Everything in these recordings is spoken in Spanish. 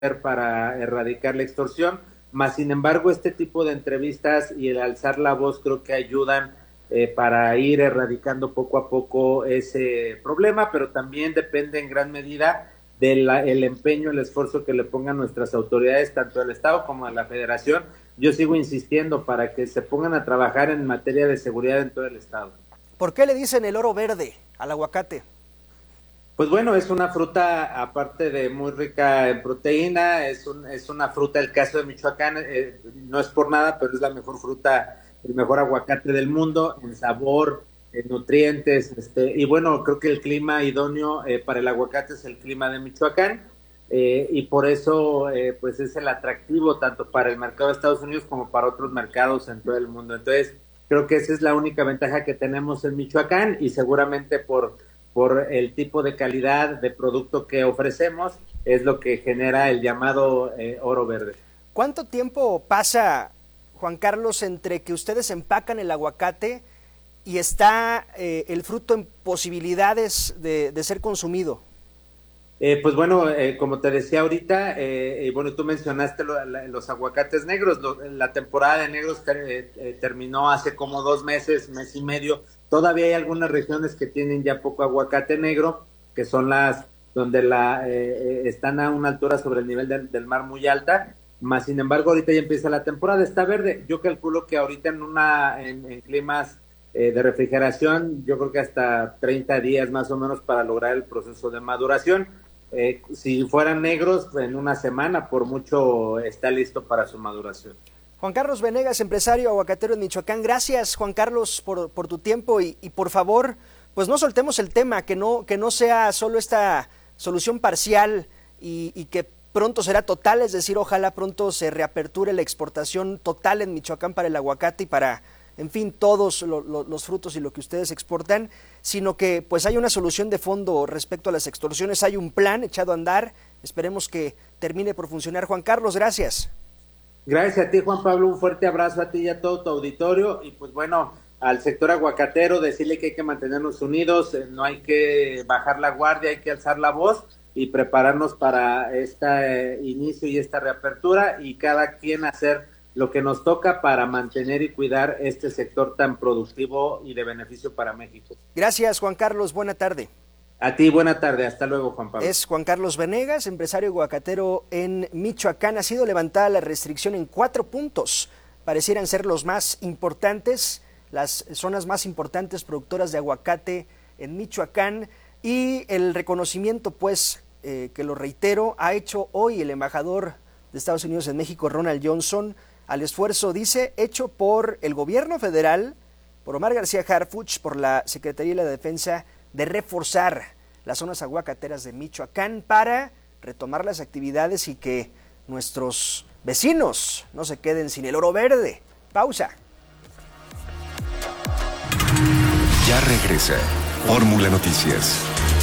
para erradicar la extorsión, más sin embargo este tipo de entrevistas y el alzar la voz creo que ayudan para ir erradicando poco a poco ese problema, pero también depende en gran medida del empeño, el esfuerzo que le pongan nuestras autoridades, tanto del Estado como de la Federación. Yo sigo insistiendo para que se pongan a trabajar en materia de seguridad en todo el Estado. ¿Por qué le dicen el oro verde al aguacate? Pues bueno, es una fruta, aparte de muy rica en proteína, es una fruta, el caso de Michoacán, no es por nada, pero es la mejor fruta, el mejor aguacate del mundo, en sabor, en nutrientes, y bueno, creo que el clima idóneo para el aguacate es el clima de Michoacán, y por eso pues es el atractivo tanto para el mercado de Estados Unidos como para otros mercados en todo el mundo. Entonces, creo que esa es la única ventaja que tenemos en Michoacán, y seguramente por el tipo de calidad de producto que ofrecemos, es lo que genera el llamado oro verde. ¿Cuánto tiempo pasa, Juan Carlos, entre que ustedes empacan el aguacate y está el fruto en posibilidades de ser consumido? Pues bueno, como te decía ahorita, bueno, tú mencionaste los aguacates negros. La temporada de negros terminó hace como 2 meses, mes y medio. Todavía hay algunas regiones que tienen ya poco aguacate negro, que son las donde están a una altura sobre el nivel del mar muy alta. Más sin embargo, ahorita ya empieza la temporada, está verde. Yo calculo que ahorita en climas de refrigeración, yo creo que hasta 30 días más o menos para lograr el proceso de maduración. Si fueran negros, en una semana por mucho está listo para su maduración. Juan Carlos Venegas, empresario aguacatero en Michoacán. Gracias, Juan Carlos, por tu tiempo y por favor, pues no soltemos el tema, que no sea solo esta solución parcial y que pronto será total, es decir, ojalá pronto se reaperture la exportación total en Michoacán para el aguacate y para, en fin, todos los frutos y lo que ustedes exportan, sino que pues hay una solución de fondo respecto a las extorsiones, hay un plan echado a andar, esperemos que termine por funcionar. Juan Carlos, gracias. Gracias a ti, Juan Pablo, un fuerte abrazo a ti y a todo tu auditorio, y pues bueno, al sector aguacatero decirle que hay que mantenernos unidos, no hay que bajar la guardia, hay que alzar la voz y prepararnos para este inicio y esta reapertura, y cada quien hacer lo que nos toca para mantener y cuidar este sector tan productivo y de beneficio para México. Gracias, Juan Carlos, buena tarde. A ti, buena tarde, hasta luego, Juan Pablo. Es Juan Carlos Venegas, empresario aguacatero en Michoacán. Ha sido levantada la restricción en 4 puntos, parecieran ser los más importantes, las zonas más importantes productoras de aguacate en Michoacán, y el reconocimiento, pues, que lo reitero, ha hecho hoy el embajador de Estados Unidos en México, Ronald Johnson, al esfuerzo, dice, hecho por el gobierno federal, por Omar García Harfuch, por la Secretaría de la Defensa, de reforzar las zonas aguacateras de Michoacán para retomar las actividades y que nuestros vecinos no se queden sin el oro verde. Pausa. Ya regresa Fórmula Noticias.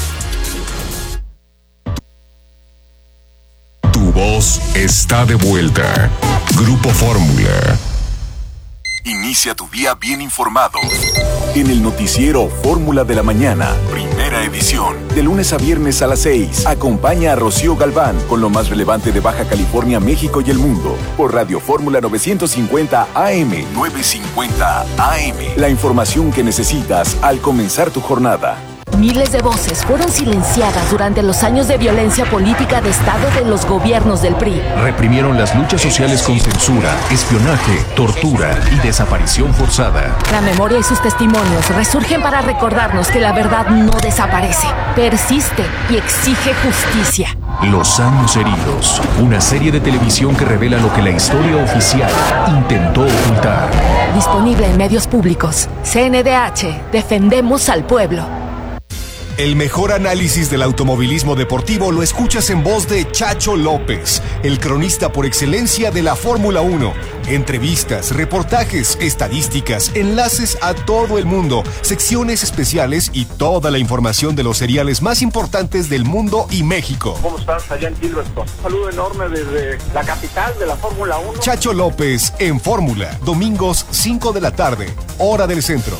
Tu voz está de vuelta. Grupo Fórmula. Inicia tu día bien informado. En el noticiero Fórmula de la Mañana, primera edición. De lunes a viernes a las 6. Acompaña a Rocío Galván con lo más relevante de Baja California, México y el mundo. Por Radio Fórmula 950 AM. 950 AM. La información que necesitas al comenzar tu jornada. Miles de voces fueron silenciadas durante los años de violencia política de Estado de los gobiernos del PRI. Reprimieron las luchas sociales con censura, espionaje, tortura y desaparición forzada. La memoria y sus testimonios resurgen para recordarnos que la verdad no desaparece, persiste y exige justicia. Los años heridos, una serie de televisión que revela lo que la historia oficial intentó ocultar. Disponible en medios públicos. CNDH, defendemos al pueblo. El mejor análisis del automovilismo deportivo lo escuchas en voz de Chacho López, el cronista por excelencia de la Fórmula 1. Entrevistas, reportajes, estadísticas, enlaces a todo el mundo, secciones especiales y toda la información de los seriales más importantes del mundo y México. ¿Cómo estás allá en Silverstone? Un saludo enorme desde la capital de la Fórmula 1. Chacho López en Fórmula, domingos 5 de la tarde, hora del centro.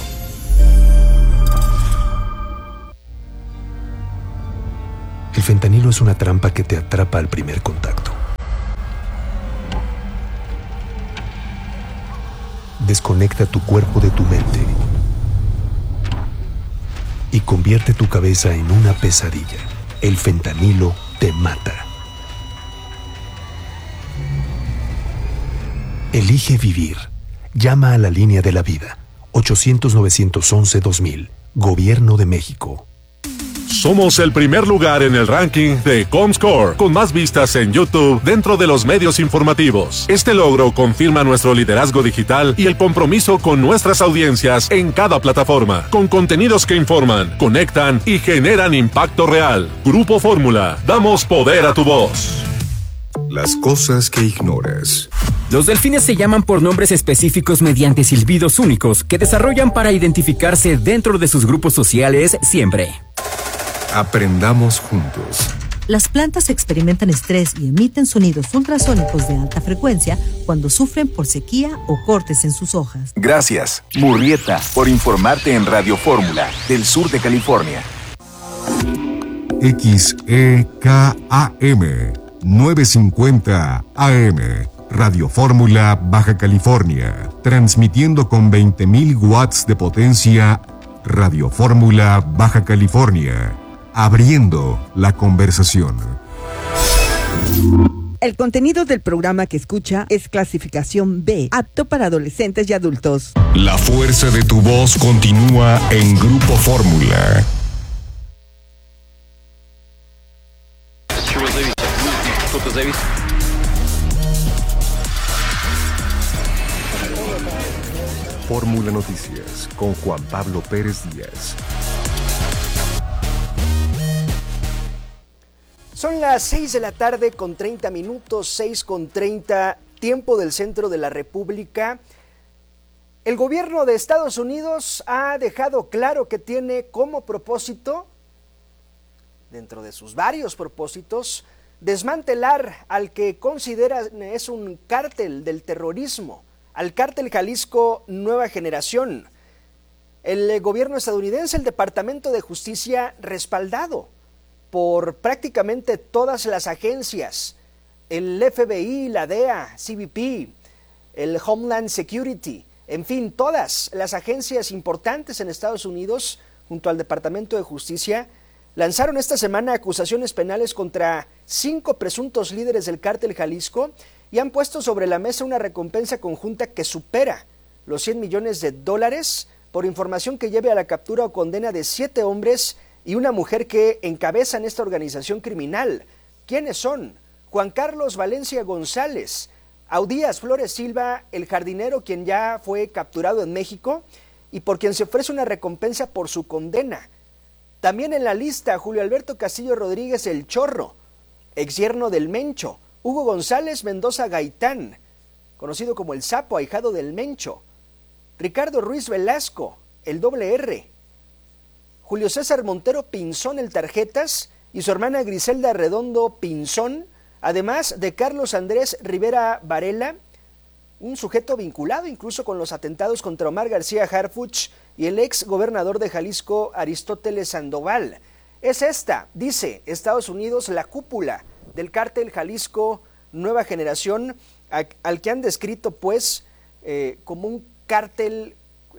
El fentanilo es una trampa que te atrapa al primer contacto. desconecta tu cuerpo de tu mente y convierte tu cabeza en una pesadilla. El fentanilo te mata. Elige vivir. Llama a la línea de la vida. 800-911-2000. Gobierno de México. Somos el primer lugar en el ranking de Comscore, con más vistas en YouTube dentro de los medios informativos. Este logro confirma nuestro liderazgo digital y el compromiso con nuestras audiencias en cada plataforma, con contenidos que informan, conectan y generan impacto real. Grupo Fórmula, damos poder a tu voz. Las cosas que ignoras. Los delfines se llaman por nombres específicos mediante silbidos únicos que desarrollan para identificarse dentro de sus grupos sociales siempre. Aprendamos juntos. Las plantas experimentan estrés y emiten sonidos ultrasónicos de alta frecuencia cuando sufren por sequía o cortes en sus hojas. Gracias, Murrieta, por informarte en Radio Fórmula, del sur de California. XEKAM 950 AM, Radio Fórmula, Baja California, transmitiendo con 20.000 watts de potencia. Radio Fórmula, Baja California, abriendo la conversación. El contenido del programa que escucha es clasificación B, apto para adolescentes y adultos. La fuerza de tu voz continúa en Grupo Fórmula. Fórmula Noticias con Juan Pablo Pérez Díaz. Son las 6 de la tarde con 30 minutos, 6:30, tiempo del centro de la República. El gobierno de Estados Unidos ha dejado claro que tiene como propósito, dentro de sus varios propósitos, desmantelar al que considera es un cártel del terrorismo, al cártel Jalisco Nueva Generación. El gobierno estadounidense, el Departamento de Justicia, respaldado por prácticamente todas las agencias, el FBI, la DEA, CBP, el Homeland Security, en fin, todas las agencias importantes en Estados Unidos, junto al Departamento de Justicia, lanzaron esta semana acusaciones penales contra 5 presuntos líderes del cártel Jalisco y han puesto sobre la mesa una recompensa conjunta que supera los $100 millones por información que lleve a la captura o condena de 7 hombres y una mujer que encabezan esta organización criminal. ¿Quiénes son? Juan Carlos Valencia González, Audías Flores Silva, el jardinero, quien ya fue capturado en México y por quien se ofrece una recompensa por su condena. También en la lista, Julio Alberto Castillo Rodríguez, el Chorro, exyerno del Mencho, Hugo González Mendoza Gaitán, conocido como el Sapo, ahijado del Mencho, Ricardo Ruiz Velasco, el Doble R, Julio César Montero Pinzón, el Tarjetas, y su hermana Griselda Redondo Pinzón, además de Carlos Andrés Rivera Varela, un sujeto vinculado incluso con los atentados contra Omar García Harfuch y el ex gobernador de Jalisco Aristóteles Sandoval. Es esta, dice Estados Unidos, la cúpula del cártel Jalisco Nueva Generación, al que han descrito pues como un cártel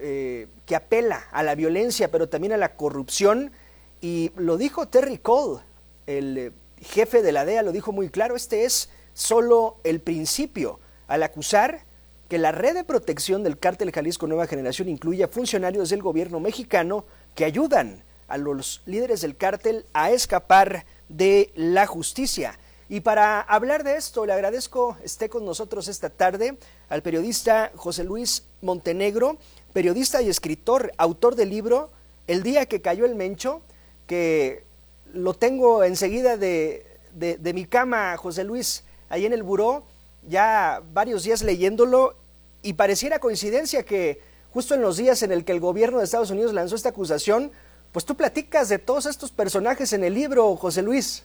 que apela a la violencia, pero también a la corrupción, y lo dijo Terry Cole, el jefe de la DEA, lo dijo muy claro, este es solo el principio, al acusar que la red de protección del cártel Jalisco Nueva Generación incluye a funcionarios del gobierno mexicano que ayudan a los líderes del cártel a escapar de la justicia. Y para hablar de esto, le agradezco esté con nosotros esta tarde al periodista José Luis Montenegro, periodista y escritor, autor del libro El día que cayó el Mencho, que lo tengo enseguida de mi cama, José Luis, ahí en el buró, ya varios días leyéndolo, y pareciera coincidencia que justo en los días en el que el gobierno de Estados Unidos lanzó esta acusación, pues tú platicas de todos estos personajes en el libro, José Luis.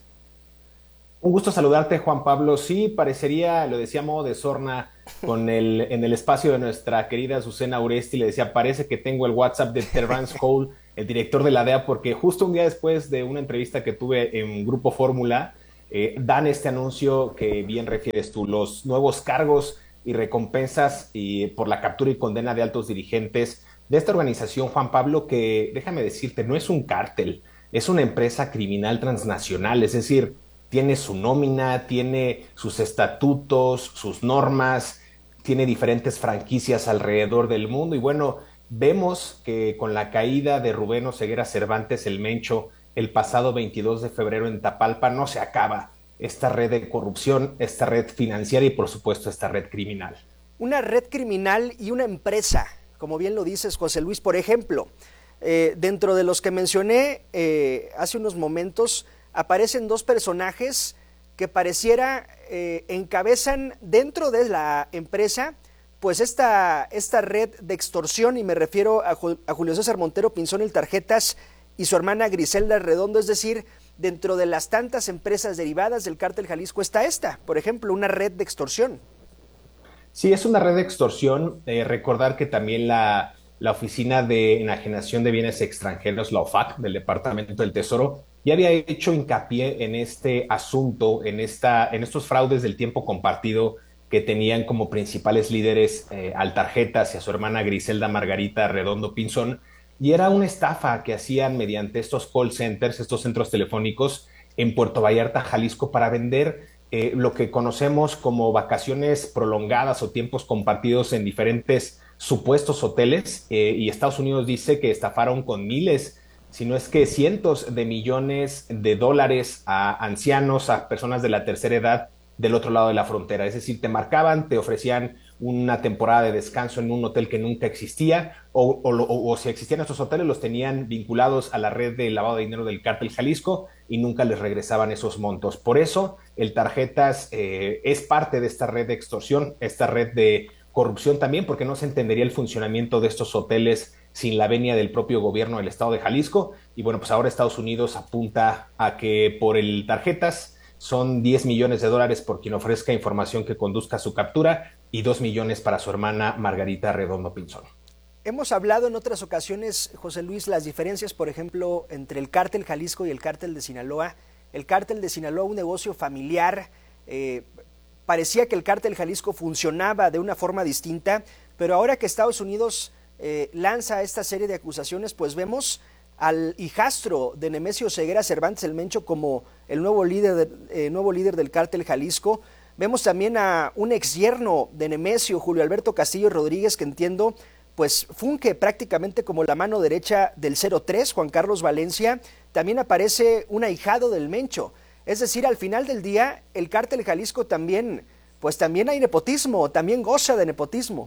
Un gusto saludarte, Juan Pablo. Sí, parecería, lo decía Mo de Sorna en el espacio de nuestra querida Susana Uresti, le decía, parece que tengo el WhatsApp de Terrence Cole, el director de la DEA, porque justo un día después de una entrevista que tuve en Grupo Fórmula, dan este anuncio que bien refieres tú, los nuevos cargos y recompensas y por la captura y condena de altos dirigentes de esta organización, Juan Pablo, que déjame decirte, no es un cártel, es una empresa criminal transnacional, es decir, tiene su nómina, tiene sus estatutos, sus normas, tiene diferentes franquicias alrededor del mundo y bueno, vemos que con la caída de Rubén Oseguera Cervantes, el Mencho, el pasado 22 de febrero en Tapalpa, no se acaba esta red de corrupción, esta red financiera y por supuesto esta red criminal. Una red criminal y una empresa, como bien lo dices, José Luis, por ejemplo, dentro de los que mencioné hace unos momentos, aparecen dos personajes que pareciera encabezan dentro de la empresa pues esta red de extorsión, y me refiero a Julio César Montero Pinzón el Tarjetas y su hermana Griselda Redondo, es decir, dentro de las tantas empresas derivadas del Cártel Jalisco está esta, por ejemplo, una red de extorsión. Sí, es una red de extorsión. Recordar que también la Oficina de Enajenación de Bienes Extranjeros, la OFAC, del Departamento del Tesoro, ya había hecho hincapié en este asunto, en estos fraudes del tiempo compartido que tenían como principales líderes al Tarjetas y a su hermana Griselda Margarita Redondo Pinzón, y era una estafa que hacían mediante estos call centers, estos centros telefónicos en Puerto Vallarta, Jalisco, para vender lo que conocemos como vacaciones prolongadas o tiempos compartidos en diferentes supuestos hoteles, y Estados Unidos dice que estafaron con miles, si no es que cientos de millones de dólares a ancianos, a personas de la tercera edad del otro lado de la frontera. Es decir, te marcaban, te ofrecían una temporada de descanso en un hotel que nunca existía, o si existían estos hoteles, los tenían vinculados a la red de lavado de dinero del Cártel Jalisco y nunca les regresaban esos montos. Por eso, el Tarjetas es parte de esta red de extorsión, esta red de corrupción también, porque no se entendería el funcionamiento de estos hoteles sin la venia del propio gobierno del estado de Jalisco. Y bueno, pues ahora Estados Unidos apunta a que por el Tarjetas son $10 millones por quien ofrezca información que conduzca a su captura y $2 millones para su hermana Margarita Redondo Pinzón. Hemos hablado en otras ocasiones, José Luis, las diferencias, por ejemplo, entre el Cártel Jalisco y el Cártel de Sinaloa. El Cártel de Sinaloa, un negocio familiar, parecía que el Cártel Jalisco funcionaba de una forma distinta, pero ahora que Estados Unidos lanza esta serie de acusaciones, pues vemos al hijastro de Nemesio Oseguera Cervantes el Mencho como el nuevo líder del Cártel Jalisco. Vemos también a un exyerno de Nemesio, Julio Alberto Castillo Rodríguez, que entiendo pues funge prácticamente como la mano derecha del 03, Juan Carlos Valencia. También aparece un ahijado del Mencho. Es decir, al final del día, el Cártel Jalisco también hay nepotismo, también goza de nepotismo.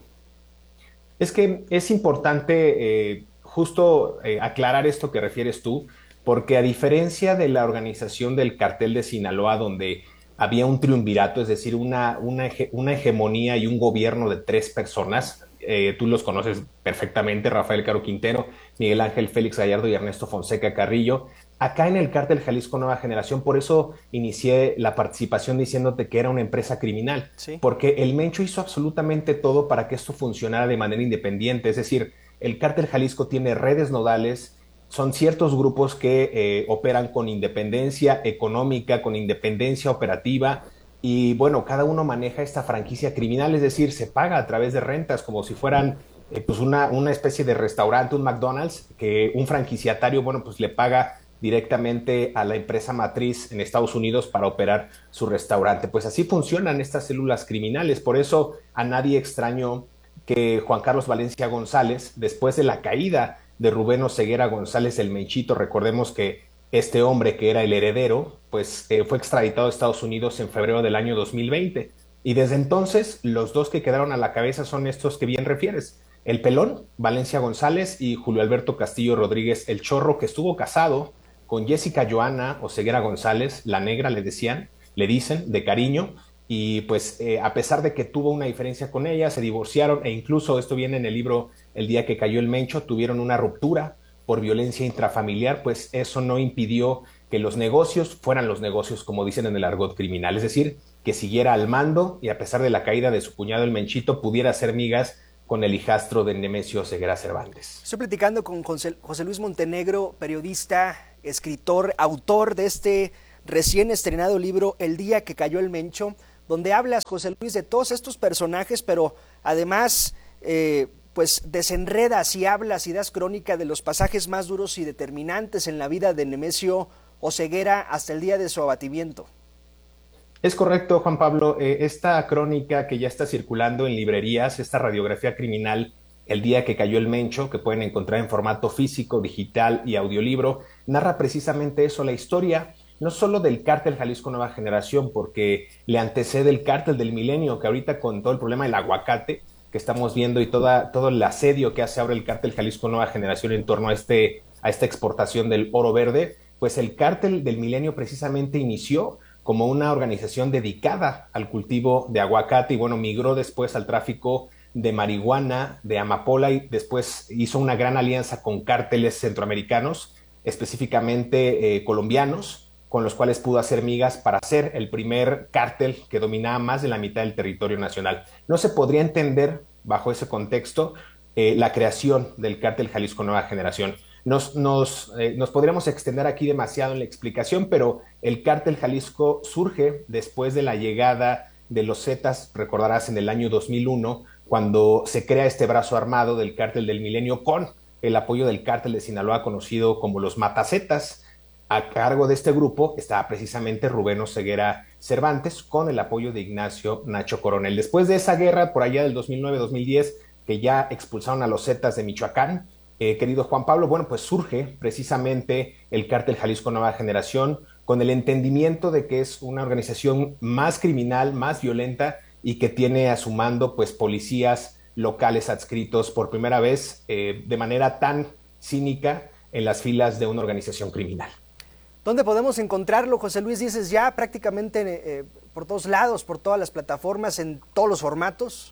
Es que es importante justo aclarar esto que refieres tú, porque a diferencia de la organización del Cartel de Sinaloa, donde había un triunvirato, es decir, una hegemonía y un gobierno de 3 personas, tú los conoces perfectamente, Rafael Caro Quintero, Miguel Ángel Félix Gallardo y Ernesto Fonseca Carrillo. Acá en el Cártel Jalisco Nueva Generación, por eso inicié la participación diciéndote que era una empresa criminal, sí, porque el Mencho hizo absolutamente todo para que esto funcionara de manera independiente. Es decir, el Cártel Jalisco tiene redes nodales, son ciertos grupos que operan con independencia económica, con independencia operativa, y bueno, cada uno maneja esta franquicia criminal, es decir, se paga a través de rentas como si fueran pues una especie de restaurante, un McDonald's, que un franquiciatario, bueno, pues le paga directamente a la empresa matriz en Estados Unidos para operar su restaurante. Pues así funcionan estas células criminales. Por eso a nadie extrañó que Juan Carlos Valencia González, después de la caída de Rubén Oseguera González el Menchito, recordemos que este hombre que era el heredero, pues fue extraditado a Estados Unidos en febrero del año 2020. Y desde entonces los dos que quedaron a la cabeza son estos que bien refieres. El Pelón, Valencia González, y Julio Alberto Castillo Rodríguez, el Chorro, que estuvo casado con Jessica Joana Oseguera González, la negra le dicen, de cariño, y pues a pesar de que tuvo una diferencia con ella, se divorciaron, e incluso esto viene en el libro El día que cayó el Mencho, tuvieron una ruptura por violencia intrafamiliar. Pues eso no impidió que los negocios fueran los negocios, como dicen en el argot criminal, es decir, que siguiera al mando y a pesar de la caída de su cuñado el Menchito, pudiera hacer migas con el hijastro de Nemesio Oseguera Cervantes. Estoy platicando con José Luis Montenegro, periodista, escritor, autor de este recién estrenado libro El día que cayó el Mencho, donde hablas, José Luis, de todos estos personajes, pero además pues desenredas y hablas y das crónica de los pasajes más duros y determinantes en la vida de Nemesio Oseguera hasta el día de su abatimiento. Es correcto, Juan Pablo. Esta crónica que ya está circulando en librerías, esta radiografía criminal, el día que cayó el Mencho, que pueden encontrar en formato físico, digital y audiolibro, narra precisamente eso, la historia no solo del cártel Jalisco Nueva Generación, porque le antecede el cártel del Milenio, que ahorita con todo el problema del aguacate que estamos viendo y todo el asedio que hace ahora el cártel Jalisco Nueva Generación en torno a esta exportación del oro verde, pues el cártel del Milenio precisamente inició como una organización dedicada al cultivo de aguacate y bueno, migró después al tráfico de marihuana, de amapola y después hizo una gran alianza con cárteles centroamericanos, específicamente colombianos, con los cuales pudo hacer migas para ser el primer cártel que dominaba más de la mitad del territorio nacional. No se podría entender bajo ese contexto la creación del cártel Jalisco Nueva Generación. Nos podríamos extender aquí demasiado en la explicación, pero el cártel Jalisco surge después de la llegada de los Zetas, recordarás, en el año 2001, cuando se crea este brazo armado del cártel del Milenio con el apoyo del cártel de Sinaloa conocido como los Matazetas. A cargo de este grupo estaba precisamente Rubén Oseguera Cervantes con el apoyo de Ignacio Nacho Coronel. Después de esa guerra, por allá del 2009-2010, que ya expulsaron a los Zetas de Michoacán, querido Juan Pablo, bueno, pues surge precisamente el cártel Jalisco Nueva Generación con el entendimiento de que es una organización más criminal, más violenta y que tiene a su mando pues policías locales adscritos por primera vez de manera tan cínica en las filas de una organización criminal. ¿Dónde podemos encontrarlo, José Luis? Dices ya prácticamente por todos lados, por todas las plataformas, en todos los formatos.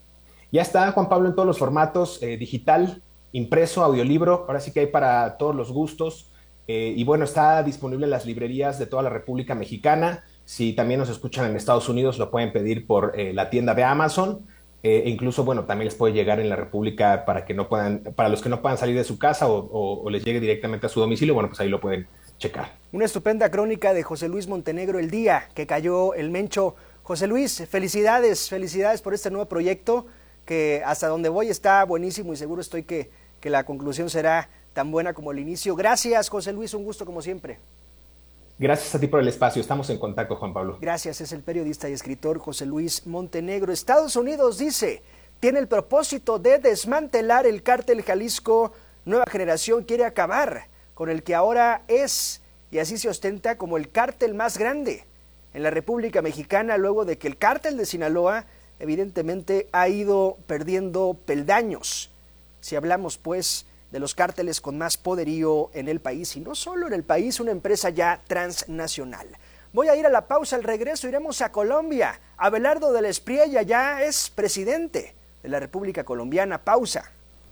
Ya está, Juan Pablo, en todos los formatos, digital, impreso, audiolibro, ahora sí que hay para todos los gustos. Y bueno, está disponible en las librerías de toda la República Mexicana. Si también nos escuchan en Estados Unidos, lo pueden pedir por la tienda de Amazon. E incluso, bueno, también les puede llegar en la República para los que no puedan salir de su casa o les llegue directamente a su domicilio, bueno, pues ahí lo pueden checar. Una estupenda crónica de José Luis Montenegro el día que cayó el Mencho. José Luis, felicidades por este nuevo proyecto que hasta donde voy está buenísimo y seguro estoy que la conclusión será tan buena como el inicio. Gracias, José Luis, un gusto como siempre. Gracias a ti por el espacio, estamos en contacto, Juan Pablo. Gracias, es el periodista y escritor José Luis Montenegro. Estados Unidos, dice, tiene el propósito de desmantelar el cártel Jalisco Nueva Generación, quiere acabar con el que ahora es, y así se ostenta, como el cártel más grande en la República Mexicana, luego de que el cártel de Sinaloa evidentemente ha ido perdiendo peldaños. Si hablamos pues de los cárteles con más poderío en el país, y no solo en el país, una empresa ya transnacional. Voy a ir a la pausa, al regreso iremos a Colombia. Abelardo de la Espriella ya es presidente de la República Colombiana. Pausa.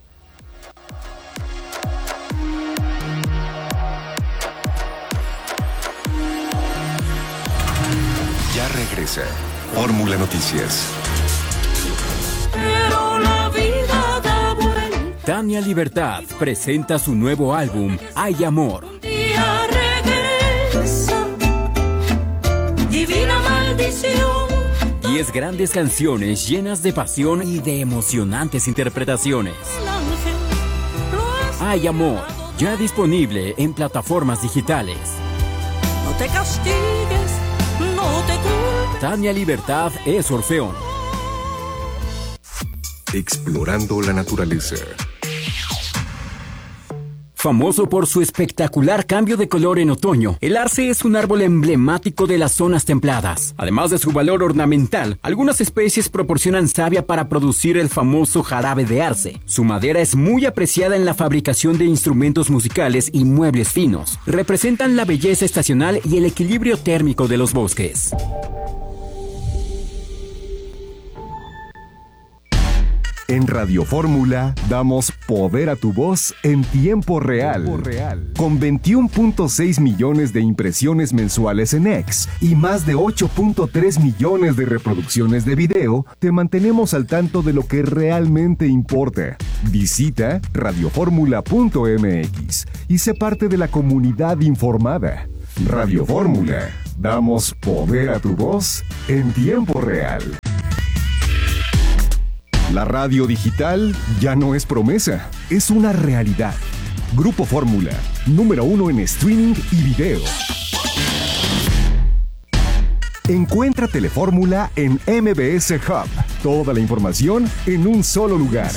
Ya regresa Fórmula Noticias. Pero la vida da vuelta. Tania Libertad presenta su nuevo álbum, Hay Amor. Un día regresa, divina maldición. 10 grandes canciones llenas de pasión y de emocionantes interpretaciones. Hay Amor, ya disponible en plataformas digitales. No te castigues, no te culpes. Tania Libertad es Orfeón. Explorando la naturaleza. Famoso por su espectacular cambio de color en otoño, el arce es un árbol emblemático de las zonas templadas. Además de su valor ornamental, algunas especies proporcionan savia para producir el famoso jarabe de arce. Su madera es muy apreciada en la fabricación de instrumentos musicales y muebles finos. Representan la belleza estacional y el equilibrio térmico de los bosques. En Radio Fórmula damos poder a tu voz en tiempo real. Con 21.6 millones de impresiones mensuales en X y más de 8.3 millones de reproducciones de video, te mantenemos al tanto de lo que realmente importa. Visita radioformula.mx y sé parte de la comunidad informada. Radio Fórmula, Damos poder a tu voz en tiempo real. La radio digital ya no es promesa, es una realidad. Grupo Fórmula, número 1 en streaming y video. Encuentra Telefórmula en MBS Hub. Toda la información en un solo lugar.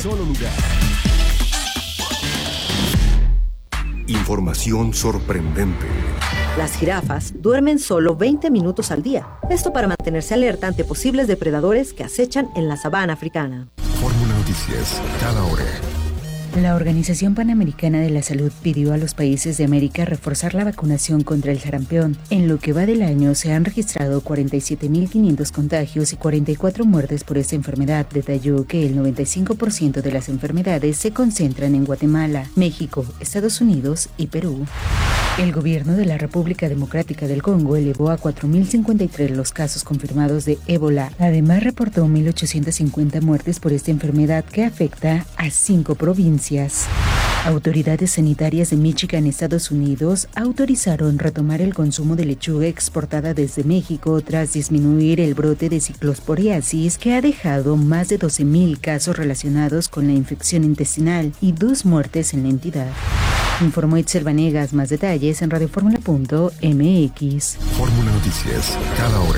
Información sorprendente. Las jirafas duermen solo 20 minutos al día. Esto para mantenerse alerta ante posibles depredadores que acechan en la sabana africana. Fórmula Noticias, cada hora. La Organización Panamericana de la Salud pidió a los países de América reforzar la vacunación contra el sarampión. En lo que va del año se han registrado 47.500 contagios y 44 muertes por esta enfermedad. Detalló que el 95% de las enfermedades se concentran en Guatemala, México, Estados Unidos y Perú. El gobierno de la República Democrática del Congo elevó a 4.053 los casos confirmados de ébola. Además, reportó 1.850 muertes por esta enfermedad que afecta a 5 provincias. Autoridades sanitarias de Michigan, Estados Unidos, autorizaron retomar el consumo de lechuga exportada desde México tras disminuir el brote de ciclosporiasis que ha dejado más de 12.000 casos relacionados con la infección intestinal y 2 muertes en la entidad. Informó Itzel Vanegas. Más detalles en radioformula.mx. Fórmula Noticias, cada hora.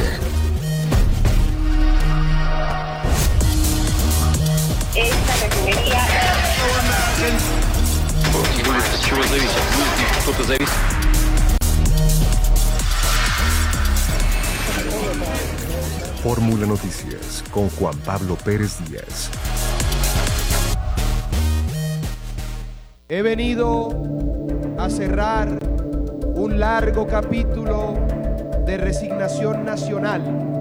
Esta refinería... Fórmula Noticias con Juan Pablo Pérez Díaz. He venido a cerrar un largo capítulo de resignación nacional